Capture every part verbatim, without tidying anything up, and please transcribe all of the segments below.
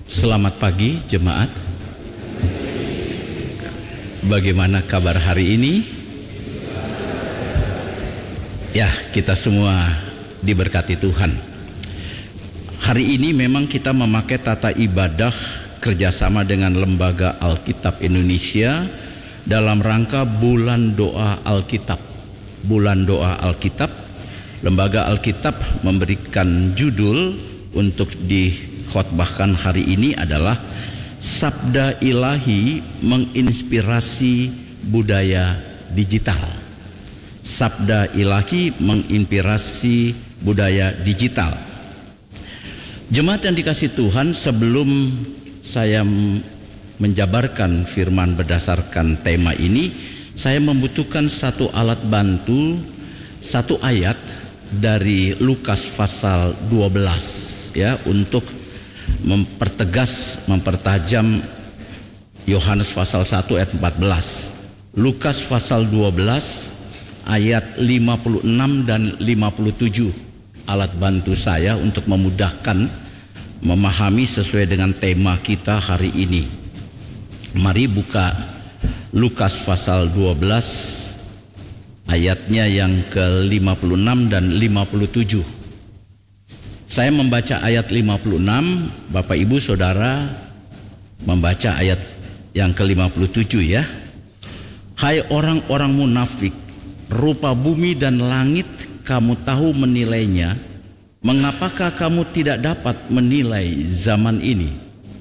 Selamat pagi jemaat. Bagaimana kabar hari ini? Ya, kita semua diberkati Tuhan. Hari ini memang kita memakai tata ibadah kerjasama dengan Lembaga Alkitab Indonesia dalam rangka Bulan Doa Alkitab. Bulan Doa Alkitab, Lembaga Alkitab memberikan judul untuk dikhotbahkan hari ini adalah Sabda Ilahi menginspirasi budaya digital. Sabda Ilahi menginspirasi budaya digital. Jemaat yang dikasihi Tuhan, sebelum saya menjabarkan firman berdasarkan tema ini, saya membutuhkan satu alat bantu, satu ayat dari Lukas pasal dua belas. Ya, untuk mempertegas, mempertajam Yohanes pasal satu ayat empat belas. Lukas pasal dua belas ayat lima puluh enam dan lima puluh tujuh. Alat bantu saya untuk memudahkan memahami sesuai dengan tema kita hari ini. Mari buka Lukas pasal dua belas ayatnya yang ke lima puluh enam dan lima puluh tujuh. Saya membaca ayat lima puluh enam, Bapak Ibu Saudara membaca ayat yang ke lima puluh tujuh ya. Hai orang-orang munafik, rupa bumi dan langit kamu tahu menilainya, mengapakah kamu tidak dapat menilai zaman ini?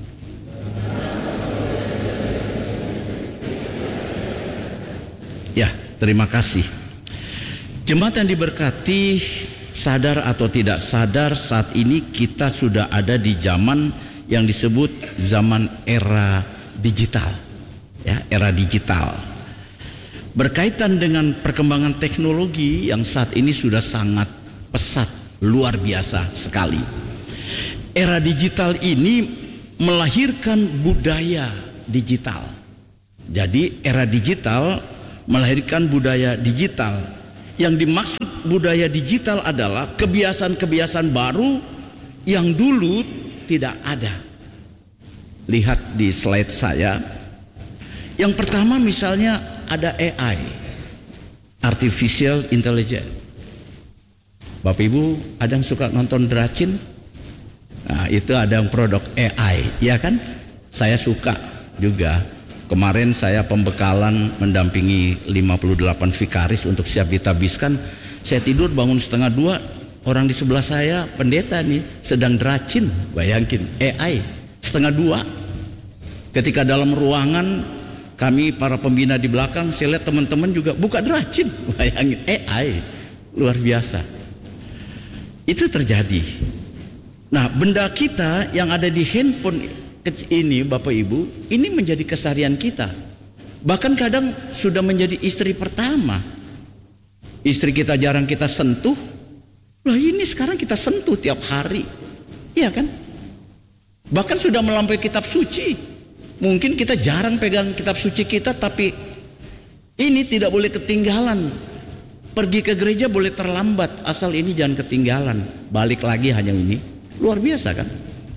Ya, terima kasih. Jemaat yang diberkati, sadar atau tidak sadar, saat ini kita sudah ada di zaman yang disebut zaman era digital. Ya, era digital. Berkaitan dengan perkembangan teknologi yang saat ini sudah sangat pesat, luar biasa sekali. Era digital ini melahirkan budaya digital. Jadi era digital melahirkan budaya digital. Yang dimaksud budaya digital adalah kebiasaan-kebiasaan baru yang dulu tidak ada. Lihat di slide saya. Yang pertama misalnya ada A I, Artificial Intelligence. Bapak Ibu ada yang suka nonton Dracin? Nah, itu ada yang produk A I, ya kan? Saya suka juga. Kemarin saya pembekalan mendampingi lima puluh delapan vikaris untuk siap ditabiskan. Saya tidur bangun setengah dua, orang di sebelah saya pendeta nih sedang Dracin, bayangin A I setengah dua. Ketika dalam ruangan kami para pembina di belakang, saya lihat teman-teman juga buka Dracin, bayangin A I, luar biasa. Itu terjadi. Nah, benda kita yang ada di handphone ini Bapak Ibu, ini menjadi keseharian kita. Bahkan kadang sudah menjadi istri pertama. Istri kita jarang kita sentuh, lah ini sekarang kita sentuh tiap hari, iya kan? Bahkan sudah melampaui kitab suci. Mungkin kita jarang pegang kitab suci kita, tapi ini tidak boleh ketinggalan. Pergi ke gereja boleh terlambat, asal ini jangan ketinggalan. Balik lagi hanya ini, luar biasa kan?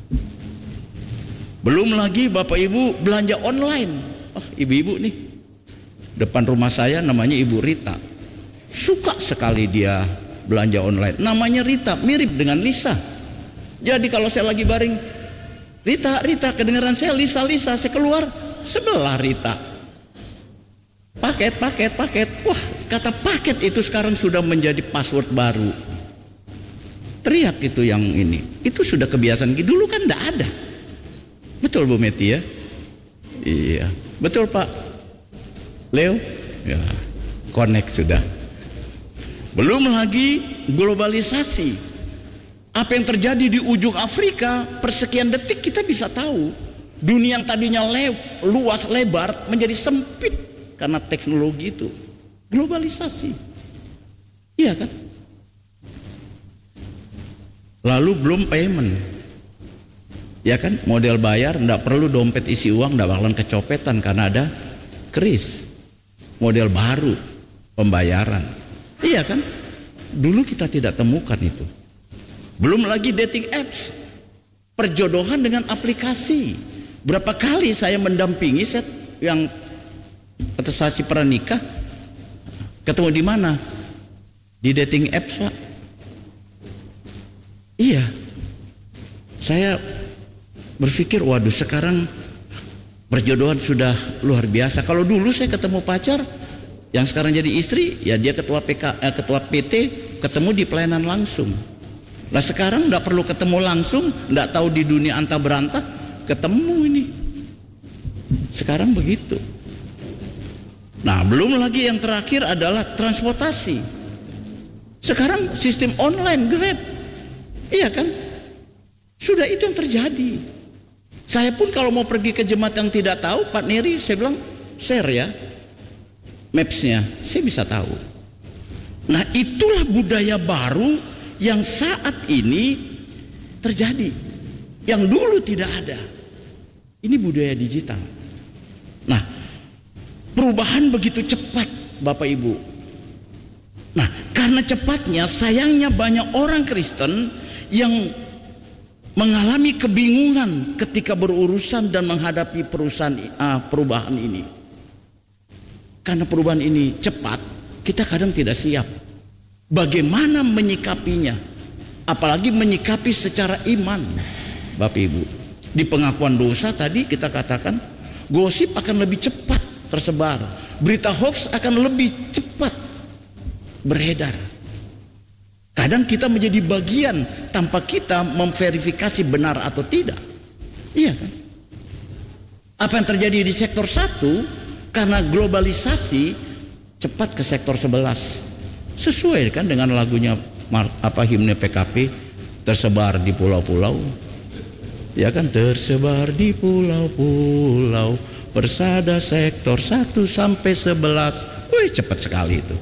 Belum lagi Bapak Ibu belanja online. Oh, ibu-ibu nih, depan rumah saya namanya Ibu Rita. Suka sekali dia belanja online. Namanya Rita, mirip dengan Lisa. Jadi kalau saya lagi baring, Rita, Rita, kedengaran saya Lisa, Lisa. Saya keluar, sebelah Rita. Paket, paket, paket. Wah, kata paket itu sekarang sudah menjadi password baru. Teriak itu yang ini. Itu sudah kebiasaan. Dulu kan enggak ada. Betul Bu Meti ya? Iya. Betul Pak Leo? Ya, connect sudah. Belum lagi globalisasi. Apa yang terjadi di ujung Afrika, persekian detik kita bisa tahu. Dunia yang tadinya le luas lebar menjadi sempit karena teknologi itu. Globalisasi. Iya kan? Lalu belum payment. Ya kan, model bayar enggak perlu dompet isi uang, enggak bakalan kecopetan karena ada kris. Model baru pembayaran. Iya kan? Dulu kita tidak temukan itu. Belum lagi dating apps. perjodohan dengan aplikasi. Berapa kali saya mendampingi set yang kontestasi pernikah, ketemu di mana? Di dating apps, Pak. Iya. Saya berpikir, waduh, sekarang perjodohan sudah luar biasa. Kalau dulu saya ketemu pacar yang sekarang jadi istri, ya dia ketua P K, eh, ketua P T, ketemu di pelayanan langsung. Nah sekarang nggak perlu ketemu langsung, nggak tahu di dunia antah berantah, ketemu ini. Sekarang begitu. Nah belum lagi yang terakhir adalah transportasi. Sekarang sistem online, Grab, iya kan? Sudah itu yang terjadi. Saya pun kalau mau pergi ke jemaat yang tidak tahu, Pak Neri, saya bilang share ya mapsnya, saya bisa tahu. Nah itulah budaya baru yang saat ini terjadi, yang dulu tidak ada. Ini budaya digital. Nah perubahan begitu cepat Bapak Ibu. Nah karena cepatnya, sayangnya banyak orang Kristen yang mengalami kebingungan ketika berurusan dan menghadapi perusahaan uh, perubahan ini. Karena perubahan ini cepat, kita kadang tidak siap. Bagaimana menyikapinya? Apalagi menyikapi secara iman, Bapak Ibu. Di pengakuan dosa tadi kita katakan, gosip akan lebih cepat tersebar, berita hoax akan lebih cepat beredar. Kadang kita menjadi bagian tanpa kita memverifikasi benar atau tidak. Iya kan? Apa yang terjadi di sektor satu karena globalisasi cepat ke sektor sebelas. Sesuai kan dengan lagunya apa himne P K P, tersebar di pulau-pulau. Ya kan, tersebar di pulau-pulau, persada sektor satu sampai sebelas. Wih, cepat sekali itu.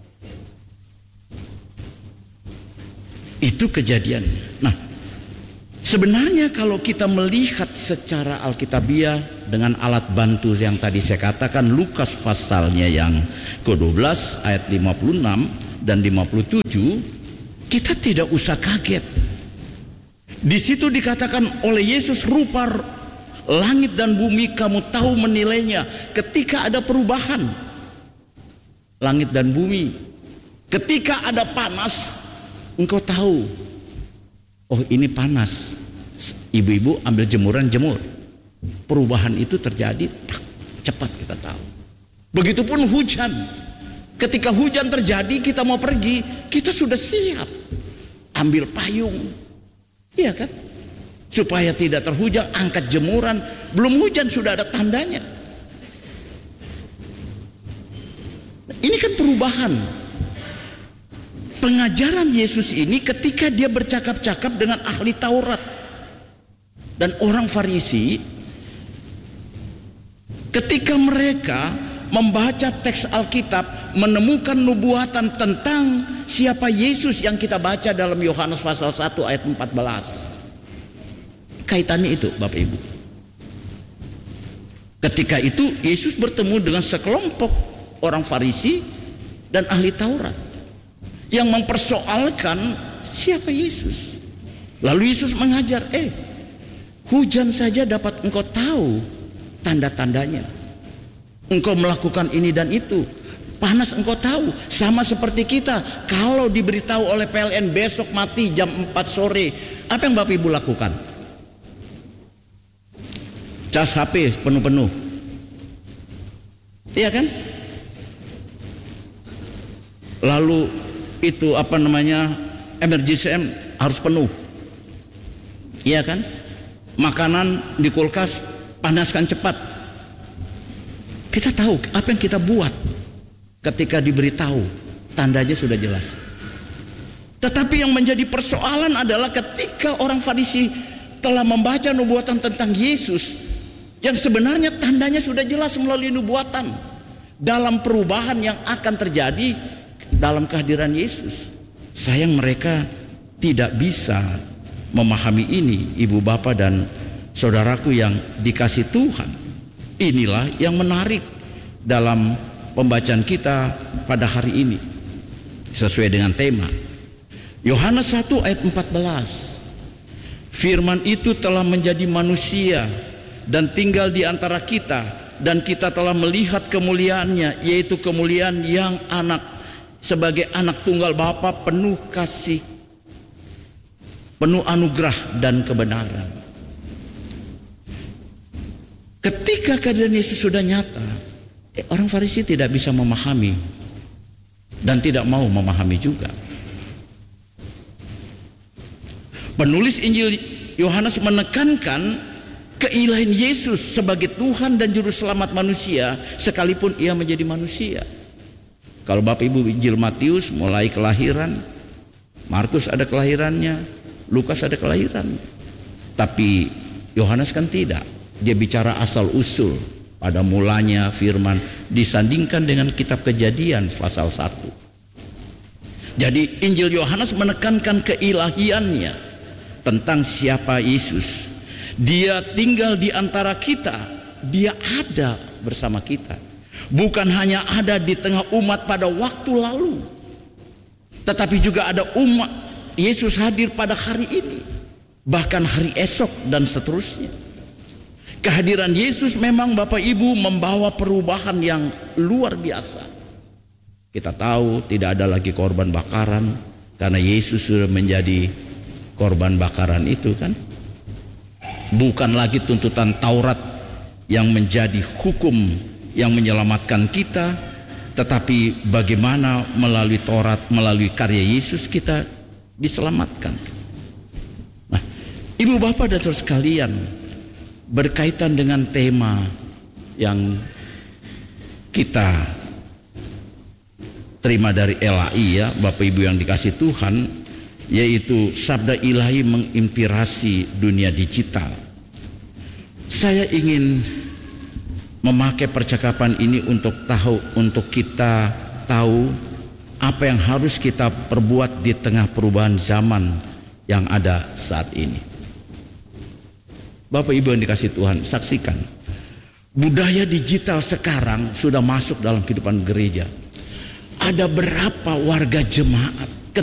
Itu kejadiannya. Nah, sebenarnya kalau kita melihat secara alkitabiah dengan alat bantu yang tadi saya katakan, Lukas pasalnya yang kedua belas ayat lima puluh enam dan lima puluh tujuh, kita tidak usah kaget. Di situ dikatakan oleh Yesus, rupa langit dan bumi kamu tahu menilainya ketika ada perubahan. Langit dan bumi, ketika ada panas, engkau tahu, oh ini panas, ibu-ibu ambil jemuran, jemur. Perubahan itu terjadi, cepat kita tahu. Begitupun hujan, ketika hujan terjadi kita mau pergi, kita sudah siap, ambil payung, iya kan? Supaya tidak terhujan, angkat jemuran, belum hujan sudah ada tandanya. Ini kan perubahan. Pengajaran Yesus ini ketika dia bercakap-cakap dengan ahli Taurat dan orang Farisi, ketika mereka membaca teks Alkitab, menemukan nubuatan tentang siapa Yesus yang kita baca dalam Yohanes pasal satu ayat empat belas. Kaitannya itu Bapak Ibu. Ketika itu Yesus bertemu dengan sekelompok orang Farisi dan ahli Taurat yang mempersoalkan siapa Yesus. Lalu Yesus mengajar, eh hujan saja dapat engkau tahu tanda-tandanya. Engkau melakukan ini dan itu. Panas engkau tahu. Sama seperti kita, kalau diberitahu oleh P L N besok mati jam empat sore, apa yang Bapak Ibu lakukan? Cas H P penuh-penuh. Iya kan? Lalu itu apa namanya, emergency M harus penuh, iya kan? Makanan di kulkas panaskan cepat. Kita tahu apa yang kita buat ketika diberitahu, tandanya sudah jelas. Tetapi yang menjadi persoalan adalah ketika orang Farisi telah membaca nubuatan tentang Yesus, yang sebenarnya tandanya sudah jelas melalui nubuatan dalam perubahan yang akan terjadi dalam kehadiran Yesus. Sayang mereka tidak bisa memahami ini, ibu bapak dan saudaraku yang dikasih Tuhan. Inilah yang menarik dalam pembacaan kita pada hari ini, sesuai dengan tema Yohanes satu ayat empat belas. Firman itu telah menjadi manusia dan tinggal di antara kita, dan kita telah melihat kemuliaannya, yaitu kemuliaan yang anak sebagai anak tunggal Bapa, penuh kasih, penuh anugerah dan kebenaran. Ketika keadaan Yesus sudah nyata, eh, orang Farisi tidak bisa memahami dan tidak mau memahami juga. Penulis Injil Yohanes menekankan keilahian Yesus sebagai Tuhan dan Juru Selamat manusia sekalipun ia menjadi manusia. Kalau Bapak Ibu Injil Matius mulai kelahiran, Markus ada kelahirannya, Lukas ada kelahiran. Tapi Yohanes kan tidak. Dia bicara asal usul. Pada mulanya firman, disandingkan dengan kitab Kejadian pasal satu. Jadi Injil Yohanes menekankan keilahiannya tentang siapa Yesus. Dia tinggal di antara kita, dia ada bersama kita. Bukan hanya ada di tengah umat pada waktu lalu, tetapi juga ada umat Yesus hadir pada hari ini, bahkan hari esok dan seterusnya. Kehadiran Yesus memang Bapak Ibu membawa perubahan yang luar biasa. Kita tahu tidak ada lagi korban bakaran karena Yesus sudah menjadi korban bakaran itu kan. Bukan lagi tuntutan Taurat yang menjadi hukum yang menyelamatkan kita, tetapi bagaimana melalui Taurat, melalui karya Yesus kita diselamatkan. Nah, Ibu Bapak dan Saudara sekalian, berkaitan dengan tema yang kita terima dari L A I ya, Bapak Ibu yang dikasih Tuhan, yaitu sabda ilahi menginspirasi dunia digital. Saya ingin memakai percakapan ini untuk tahu, untuk kita tahu apa yang harus kita perbuat di tengah perubahan zaman yang ada saat ini. Bapak Ibu yang dikasih Tuhan, saksikan budaya digital sekarang sudah masuk dalam kehidupan gereja. Ada berapa warga jemaat